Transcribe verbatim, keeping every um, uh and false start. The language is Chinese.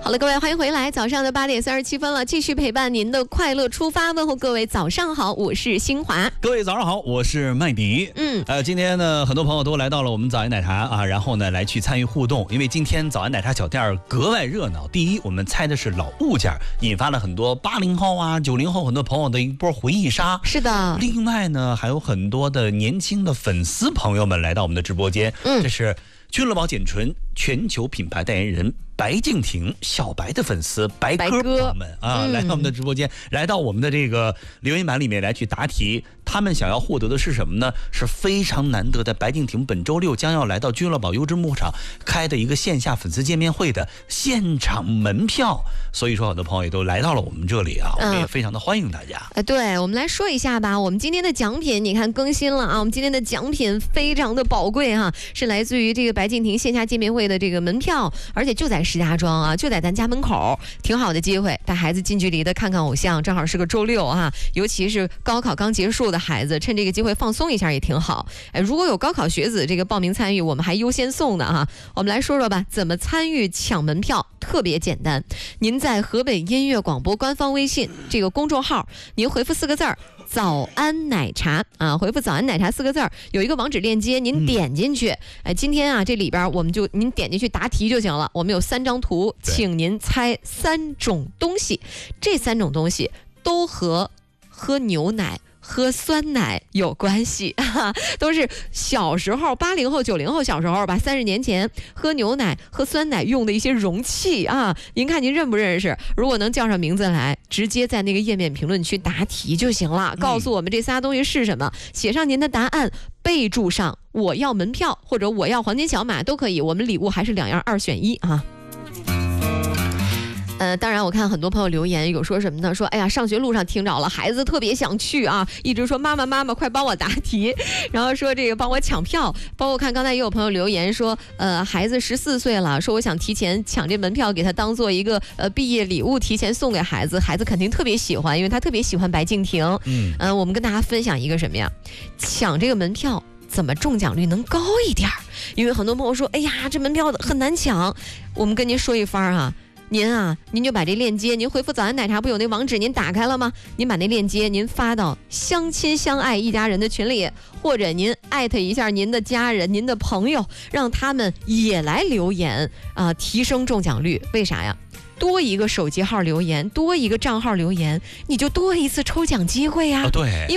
好了，各位欢迎回来，早上的八点三十七分了，继续陪伴您的快乐出发，问候各位早上好，我是新华。 各位早上好，我是麦迪。嗯，呃，今天呢，很多朋友都来到了我们早安奶茶啊，然后呢来去参与互动，因为今天早安奶茶小店格外热闹。第一，我们猜的是老物件，引发了很多八零后啊、九零后很多朋友的一波回忆杀。 是的。 另外呢，还有很多的年轻的粉丝朋友们来到我们的直播间。嗯，这是君乐宝简醇全球品牌代言人白敬亭小白的粉丝白哥朋友们啊，嗯、来到我们的直播间，来到我们的这个留言板里面来去答题。他们想要获得的是什么呢？是非常难得的白敬亭本周六将要来到君乐宝优质牧场开的一个线下粉丝见面会的现场门票。所以说，很多朋友也都来到了我们这里啊，我们也非常的欢迎大家。 呃，对，我们来说一下吧。我们今天的奖品，你看更新了啊，我们今天的奖品非常的宝贵哈、啊，是来自于这个白敬亭线下见面会的这个门票，而且就在石家庄啊，就在咱家门口，挺好的机会，带孩子近距离的看看偶像，正好是个周六啊，尤其是高考刚结束的孩子，趁这个机会放松一下也挺好。哎，如果有高考学子这个报名参与，我们还优先送呢哈、啊。我们来说说吧，怎么参与抢门票，特别简单，您在河北音乐广播官方微信这个公众号，您回复四个字儿早安奶茶啊，回复早安奶茶四个字儿，有一个网址链接，您点进去。哎、嗯，今天啊这里边我们就您点进去答题就行了。我们有三张图，请您猜三种东西，这三种东西都和喝牛奶、喝酸奶有关系，哈，都是小时候八零后、九零后小时候吧，三十年前喝牛奶、喝酸奶用的一些容器啊。您看您认不认识？如果能叫上名字来，直接在那个页面评论区答题就行了，告诉我们这仨东西是什么，写上您的答案，备注上我要门票或者我要黄金小马都可以，我们礼物还是两样二选一啊。呃，当然我看很多朋友留言有说什么呢？说哎呀，上学路上听着了，孩子特别想去啊，一直说妈妈妈妈快帮我答题，然后说这个帮我抢票。包括看刚才也有朋友留言说，呃，孩子十四岁了，说我想提前抢这门票，给他当做一个呃毕业礼物，提前送给孩子，孩子肯定特别喜欢，因为他特别喜欢白敬亭。嗯，呃，我们跟大家分享一个什么呀？抢这个门票怎么中奖率能高一点？因为很多朋友说，哎呀，这门票很难抢，我们跟您说一番啊。您啊，您就把这链接，您回复早安奶茶不有那网址，您打开了吗？您把那链接您发到相亲相爱一家人的群里，或者您艾特一下您的家人、您的朋友，让他们也来留言啊、呃，提升中奖率。为啥呀？多一个手机号留言，多一个账号留言，你就多一次抽奖机会呀。 哦，对。